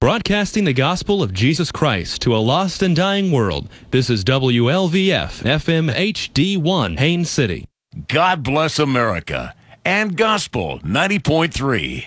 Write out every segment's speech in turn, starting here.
Broadcasting the gospel of Jesus Christ to a lost and dying world. This is WLVF FM HD1 Haines City. God bless America and Gospel 90.3.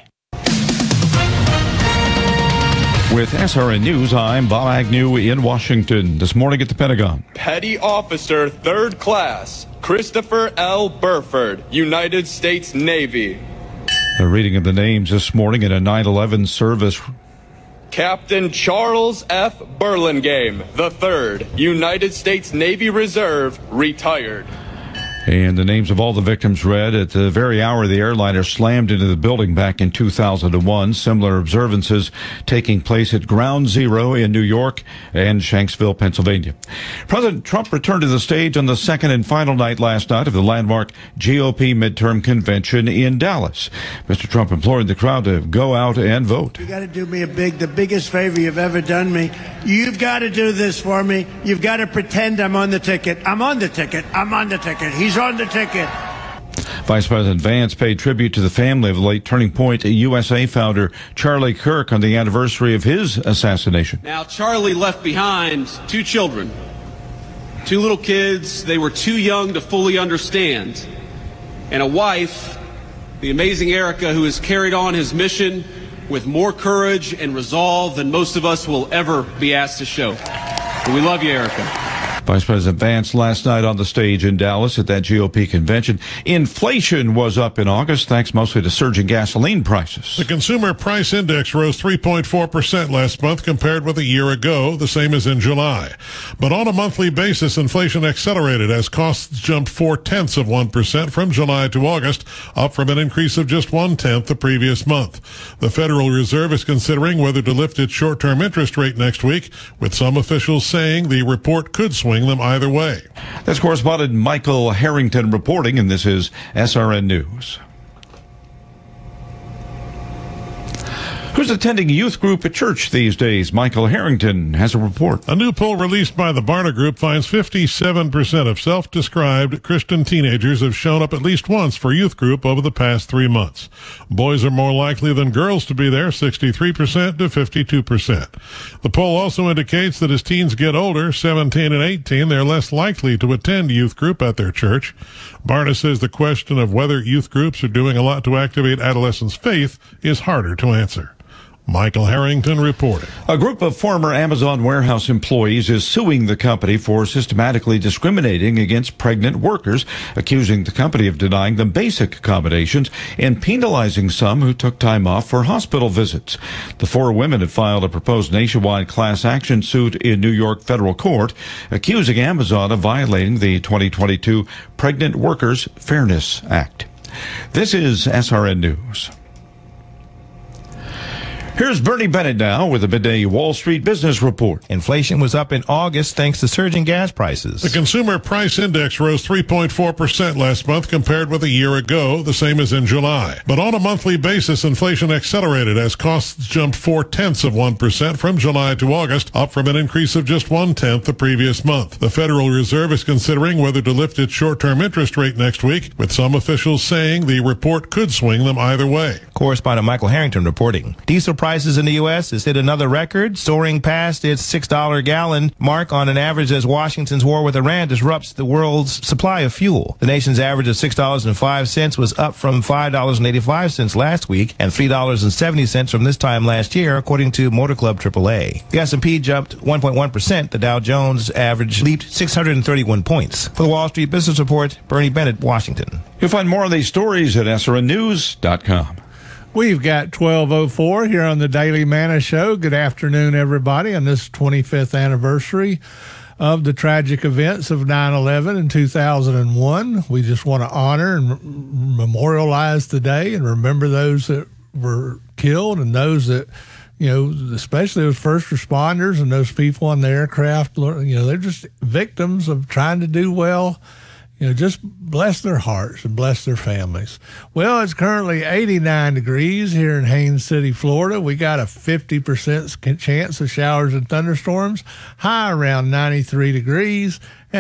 With SRN News, I'm Bob Agnew in Washington. This morning at the Pentagon. Petty Officer 3rd Class Christopher L. Burford, United States Navy. The reading of the names this morning in a 9/11 service. Captain Charles F. Burlingame, III, United States Navy Reserve, retired. And the names of all the victims read at the very hour the airliner slammed into the building back in 2001. Similar observances taking place at Ground Zero in New York and Shanksville, Pennsylvania. President Trump returned to the stage on the second and final night last night of the landmark GOP midterm convention in Dallas. Mr. Trump implored the crowd to go out and vote. You got to do me the biggest favor you've ever done me. You've got to do this for me. You've got to pretend I'm on the ticket. I'm on the ticket. I'm on the ticket. He's on the ticket. Vice President Vance paid tribute to the family of the late Turning Point USA founder Charlie Kirk on the anniversary of his assassination. Now, Charlie left behind 2 children, 2 little kids they were too young to fully understand, and a wife, the amazing Erica, who has carried on his mission with more courage and resolve than most of us will ever be asked to show. And we love you, Erica. Vice President Vance last night on the stage in Dallas at that GOP convention. Inflation was up in August, thanks mostly to surging gasoline prices. The Consumer Price Index rose 3.4% last month compared with a year ago, the same as in July. But on a monthly basis, inflation accelerated as costs jumped 0.4% from July to August, up from an increase of just 0.1% the previous month. The Federal Reserve is considering whether to lift its short-term interest rate next week, with some officials saying the report could swing them either way. That's correspondent Michael Harrington reporting, and this is SRN News. Who's attending a youth group at church these days? Michael Harrington has a report. A new poll released by the Barna Group finds 57% of self-described Christian teenagers have shown up at least once for youth group over the past 3 months. Boys are more likely than girls to be there, 63% to 52%. The poll also indicates that as teens get older, 17 and 18, they're less likely to attend youth group at their church. Barna says the question of whether youth groups are doing a lot to activate adolescents' faith is harder to answer. Michael Harrington reporting. A group of former Amazon warehouse employees is suing the company for systematically discriminating against pregnant workers, accusing the company of denying them basic accommodations and penalizing some who took time off for hospital visits. The 4 women have filed a proposed nationwide class action suit in New York federal court, accusing Amazon of violating the 2022 Pregnant Workers Fairness Act. This is SRN News. Here's Bernie Bennett now with a midday Wall Street Business Report. Inflation was up in August thanks to surging gas prices. The Consumer Price Index rose 3.4% last month compared with a year ago, the same as in July. But on a monthly basis, inflation accelerated as costs jumped 0.4% from July to August, up from an increase of just 0.1% the previous month. The Federal Reserve is considering whether to lift its short-term interest rate next week, with some officials saying the report could swing them either way. Correspondent Michael Harrington reporting. Diesel prices in the U.S. has hit another record, soaring past its $6 gallon mark on an average as Washington's war with Iran disrupts the world's supply of fuel. The nation's average of $6.05 was up from $5.85 last week and $3.70 from this time last year, according to Motor Club AAA. The S&P jumped 1.1%. The Dow Jones average leaped 631 points. For the Wall Street Business Report, Bernie Bennett, Washington. You'll find more of these stories at srnnews.com. We've got 12:04 here on the Daily Manna Show. Good afternoon, everybody, on this 25th anniversary of the tragic events of 9/11 in 2001. We just want to honor and memorialize today and remember those that were killed and those that, you know, especially those first responders and those people on the aircraft. You know, they're just victims of trying to do well. You know, just bless their hearts and bless their families. Well, it's currently 89 degrees here in Haines City, Florida. We got a 50% chance of showers and thunderstorms, high around 93 degrees.